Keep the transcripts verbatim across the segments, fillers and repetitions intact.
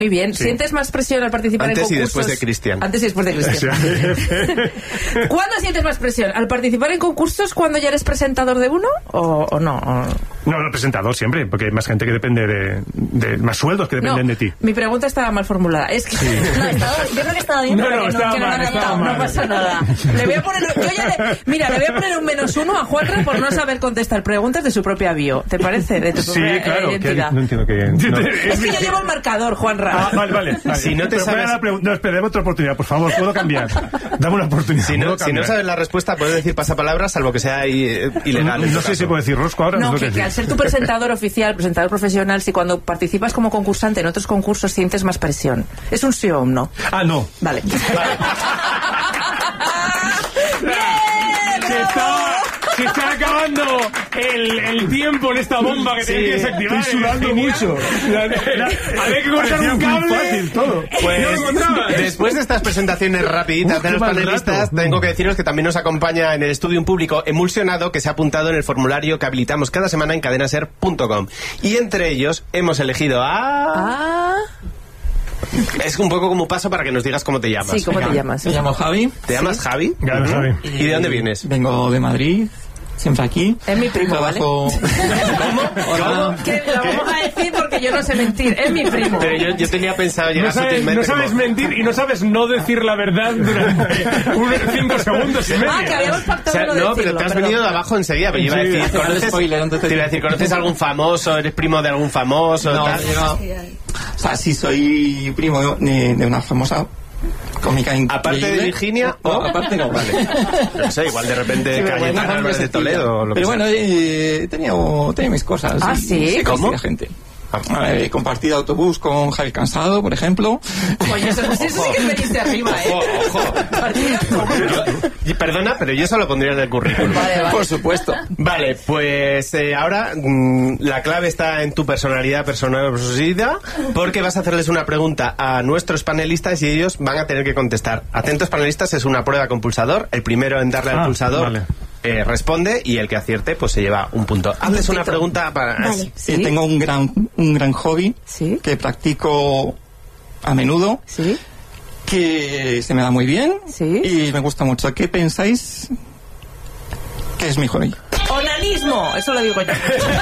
Muy bien. Sí. ¿Sientes más presión al participar Antes en y concursos? después de Cristian. Antes y después de Cristian. ¿Cuándo sientes más presión? ¿Al participar en concursos cuando ya eres presentador de uno o, o no? O... No, no, presentador siempre, porque hay más gente que depende de... de más sueldos que dependen no, de ti. Mi pregunta estaba mal formulada. Es que... Sí. No, estaba, yo creo que estaba bien. No, pero no, que estaba que mal, no, estaba no, mal. No pasa nada. Le voy a poner, yo ya le, mira, le voy a poner un menos uno a Juanra por no saber contestar preguntas de su propia bio. ¿Te parece? De tu Sí, propia claro. Que, identidad. no entiendo que... No. Es que yo llevo el marcador, Juanra. Ah, vale, vale. vale. Si no te Pero sabes- voy a la pregun- No, espera, dame otra oportunidad, por favor. ¿Puedo cambiar? Dame una oportunidad. Si no, ¿puedo si no cambiar? sabes la respuesta, puedes decir pasapalabras, salvo que sea eh, ilegal. No, en no tu sé caso. si puedo decir rosco ahora. No, no que, sé que al ser tu presentador oficial, presentador profesional, si cuando participas como concursante en otros concursos sientes más presión. ¿Es un sí o un no? Ah, no. Vale. ¡Bien! Se está, se está acabando el, el tiempo en esta bomba que Sí, tiene que desactivar. estoy sudando Genial. mucho. La- la- Había que cortar Parecía un muy cable. fácil todo. Pues No lo encontrabas. después de estas presentaciones rapiditas Uf, de qué los mal panelistas, rato. tengo que deciros que también nos acompaña en el estudio un público emulsionado que se ha apuntado en el formulario que habilitamos cada semana en cadenaser punto com. Y entre ellos hemos elegido a... Ah, Es un poco como un paso para que nos digas cómo te llamas. sí, ¿cómo te llamas? Me llamo Javi, ¿Te llamas Javi? Claro, Ujú. Javi. ¿Y de dónde vienes? vengo de Madrid, siempre aquí. Es mi primo, Trabajo... Hola. Que lo vamos a decir porque yo no sé mentir. Es mi primo. Pero yo, yo tenía pensado llegar No sabes, sutilmente no sabes como- mentir y no sabes no decir la verdad durante unos cinco segundos y medio. Ah, que habíamos O pactado sea, no no, decirlo, pero te has perdón. venido de abajo enseguida. Pero yo iba a Sí, decir, sí, ¿conoces, spoiler, entonces- te iba a decir, ¿conoces algún famoso? ¿Eres primo de algún famoso? No, tal? he llegado- O sea, sí soy primo de, de una famosa cómica increíble. Aparte de Virginia, No, o- aparte no, vale. No sé, igual de repente Sí, pero bueno, Cayetana una Álvarez de sencilla. Toledo o lo que Pero sea. bueno, eh, he tenido, tenía mis cosas. Ah, y- ¿sí? y sí, ¿Cómo? conocía gente. He compartido autobús con Javi Cansado, por ejemplo. Oye, eso, eso sí que veniste arriba, ¿eh? Ojo, ojo. Partidas como- Yo- perdona, pero yo eso lo pondría en el currículum. Vale, vale. Por supuesto. Vale, pues eh, ahora mm, la clave está en tu personalidad, personalidad, porque vas a hacerles una pregunta a nuestros panelistas y ellos van a tener que contestar. Atentos panelistas, es una prueba con pulsador. El primero en darle al Ah, pulsador vale. eh, responde y el que acierte pues se lleva un punto. Haces una puntito. pregunta para... Vale. ¿Sí? Eh, tengo un gran, un gran hobby ¿Sí? que practico a menudo, ¿Sí? que se me da muy bien Sí. y me gusta mucho. ¿Qué pensáis que es mi hobby? Onanismo, eso lo digo yo.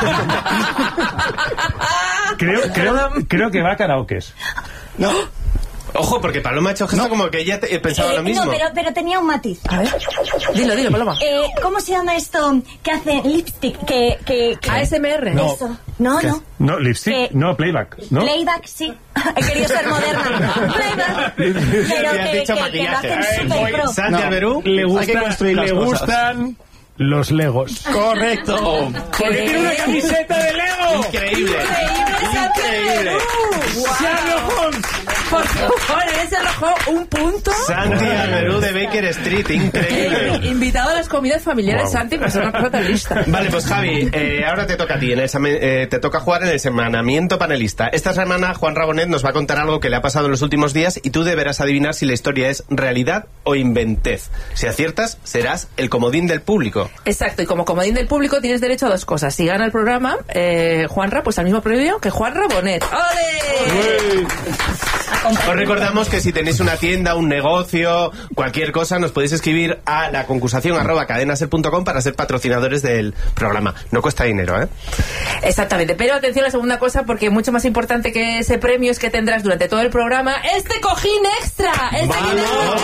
Creo, creo, Perdón. creo que va a karaokes. No, Ojo, porque Paloma ha hecho gesto No. como que ella te- eh, pensaba Eh, lo mismo. No, pero, pero tenía un matiz. A ver. Dilo, dilo, Paloma. Eh, ¿Cómo se llama esto que hace lipstick? Que, que, que- A S M R. No. Eso. No, no. No, lipstick, Que- no, playback, ¿no? Playback, sí. He querido ser moderna. Playback. Pero Le has que, dicho que, que lo maquillaje. hacen Eh, súper pro. Santi No. Alberú. Le, Hay que gusta, construir las le cosas. gustan los Legos. correcto. Porque tiene una camiseta de Lego. Increíble. Increíble. Sherlock Holmes. Por favor, en ese rojo un punto. Santi Alberú de Baker Street, Eh, increíble. invitado a las comidas familiares, Wow. Santi, pues es una cosa tan lista. Vale, pues Javi, eh, ahora te toca a ti, en el semen- eh, te toca jugar en el semanamiento panelista. Esta semana Juan Rabonet nos va a contar algo que le ha pasado en los últimos días y tú deberás adivinar si la historia es realidad o inventez. Si aciertas, serás el comodín del público. Exacto, y como comodín del público tienes derecho a dos cosas. Si gana el programa, eh, Juanra, pues al mismo premio que Juanra Bonet. ¡Ole! Os recordamos que si tenéis una tienda, un negocio, cualquier cosa, nos podéis escribir a la concursación arroba cadenaser punto com para ser patrocinadores del programa. No cuesta dinero, ¿eh? Exactamente, pero atención a la segunda cosa, porque mucho más importante que ese premio es que tendrás durante todo el programa este cojín extra. Este que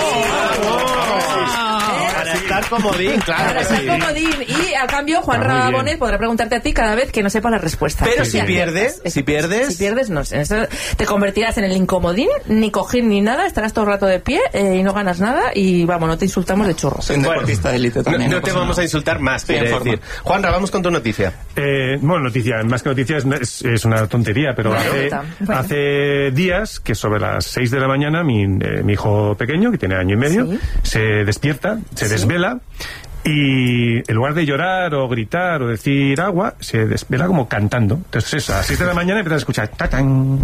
Para estar comodín, claro Para que ser sí. comodín. Y a cambio, Juan Ah, muy bien. Rabonet podrá preguntarte a ti cada vez que no sepa la respuesta. Pero Sí, si sí. pierdes, si pierdes... Si pierdes, no sé. Eso te convertirás en el incomodín, ni cojín ni nada, estarás todo el rato de pie eh, y no ganas nada. Y vamos, no te insultamos de churro. Soy un Bueno, deportista de élite No, también. no te pasa vamos a nada. insultar más, Estoy en quiere forma. decir. Juanra, vamos con tu noticia. Eh, bueno, noticia, más que noticia es, es, es una tontería, pero Una hace, nota. Bueno. hace días que sobre las seis de la mañana mi, eh, mi hijo pequeño, que tiene año y medio, Sí. se despierta, se Sí. desvela y en lugar de llorar o gritar o decir agua, se desvela como cantando. Entonces eso, a las seis de la mañana empiezas a escuchar tatán,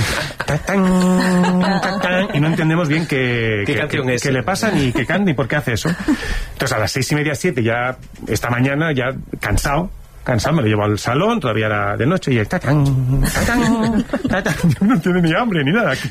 tatán, tatán, y no entendemos bien qué, ¿Qué qué- canción qué- es? qué le pasa ni qué canta ni por qué hace eso. Entonces a las seis y media, siete, ya esta mañana, ya cansado, Cansado, me lo llevo al salón, todavía era de noche, y el tatán, tatán, tatán. No tiene ni hambre ni nada.